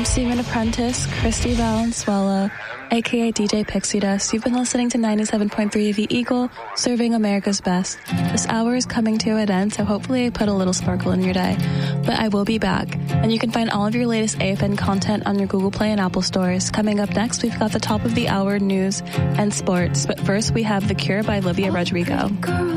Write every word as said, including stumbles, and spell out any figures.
Seaman Apprentice, Christy Valenzuela, a k a. D J Pixie Dust. You've been listening to ninety-seven point three The Eagle, serving America's best. This hour is coming to an end, so hopefully I put a little sparkle in your day. But I will be back, and you can find all of your latest A F N content on your Google Play and Apple stores. Coming up next, we've got the top of the hour news and sports. But first, we have The Cure by Olivia Rodrigo.